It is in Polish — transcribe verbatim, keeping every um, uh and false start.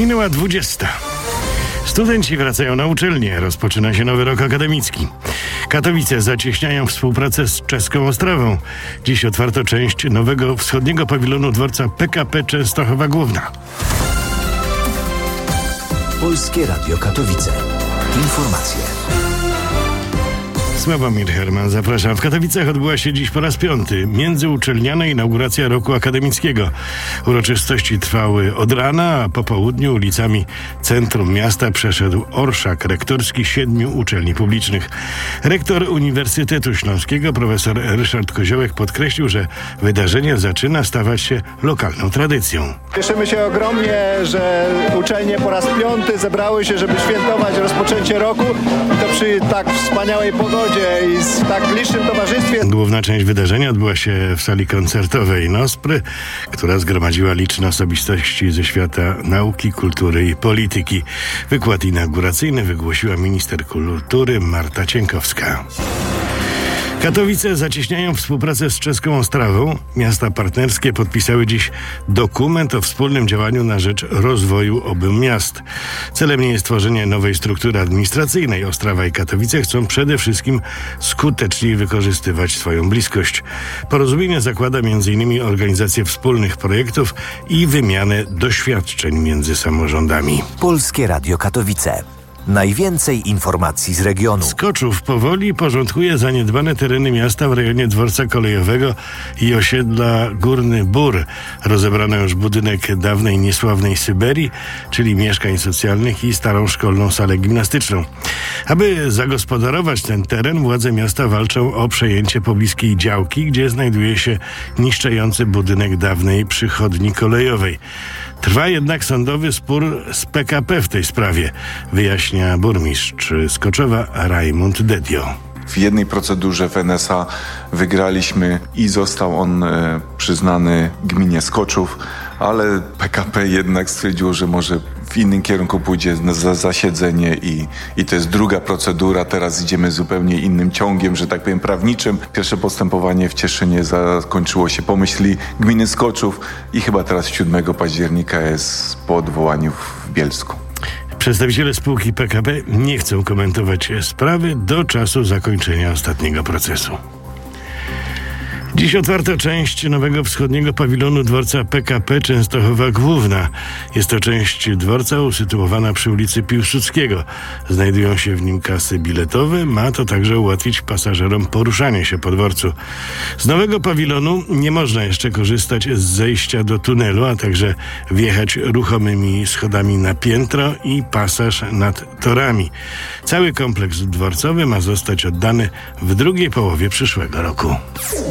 Minęła dwudziesta. Studenci wracają na uczelnię. Rozpoczyna się nowy rok akademicki. Katowice zacieśniają współpracę z czeską Ostrawą. Dziś otwarto część nowego wschodniego pawilonu dworca P K P Częstochowa Główna. Polskie Radio Katowice. Informacje. Sławomir Herman, zapraszam. W Katowicach odbyła się dziś po raz piąty międzyuczelniana inauguracja roku akademickiego. Uroczystości trwały od rana, a po południu ulicami centrum miasta przeszedł orszak rektorski siedmiu uczelni publicznych. Rektor Uniwersytetu Śląskiego, profesor Ryszard Koziołek, podkreślił, że wydarzenie zaczyna stawać się lokalną tradycją. Cieszymy się ogromnie, że uczelnie po raz piąty zebrały się, żeby świętować rozpoczęcie roku. I to przy tak wspaniałej pogodzie i w tak licznym towarzystwie. Główna część wydarzenia odbyła się w sali koncertowej Nospry, która zgromadziła liczne osobistości ze świata nauki, kultury i polityki. Wykład inauguracyjny wygłosiła minister kultury Marta Cienkowska. Katowice zacieśniają współpracę z czeską Ostrawą. Miasta partnerskie podpisały dziś dokument o wspólnym działaniu na rzecz rozwoju obu miast. Celem nie jest tworzenie nowej struktury administracyjnej. Ostrawa i Katowice chcą przede wszystkim skuteczniej wykorzystywać swoją bliskość. Porozumienie zakłada między innymi organizację wspólnych projektów i wymianę doświadczeń między samorządami. Polskie Radio Katowice. Najwięcej informacji z regionu. Skoczów powoli porządkuje zaniedbane tereny miasta w rejonie dworca kolejowego i osiedla Górny Bór. Rozebrano już budynek dawnej niesławnej Syberii, czyli mieszkań socjalnych, i starą szkolną salę gimnastyczną. Aby zagospodarować ten teren, władze miasta walczą o przejęcie pobliskiej działki, gdzie znajduje się niszczejący budynek dawnej przychodni kolejowej. Trwa jednak sądowy spór z P K P w tej sprawie, wyjaśnia burmistrz Skoczowa Rajmund Dedio. W jednej procedurze w N S A wygraliśmy i został on e, przyznany gminie Skoczów, ale P K P jednak stwierdziło, że może w innym kierunku pójdzie za zasiedzenie i, i to jest druga procedura. Teraz idziemy zupełnie innym ciągiem, że tak powiem prawniczym. Pierwsze postępowanie w Cieszynie zakończyło się po myśli gminy Skoczów i chyba teraz siódmego października jest po odwołaniu w Bielsku. Przedstawiciele spółki P K P nie chcą komentować sprawy do czasu zakończenia ostatniego procesu. Dziś otwarto część nowego wschodniego pawilonu dworca P K P Częstochowa Główna. Jest to część dworca usytuowana przy ulicy Piłsudskiego. Znajdują się w nim kasy biletowe. Ma to także ułatwić pasażerom poruszanie się po dworcu. Z nowego pawilonu nie można jeszcze korzystać z zejścia do tunelu, a także wjechać ruchomymi schodami na piętro i pasaż nad torami. Cały kompleks dworcowy ma zostać oddany w drugiej połowie przyszłego roku.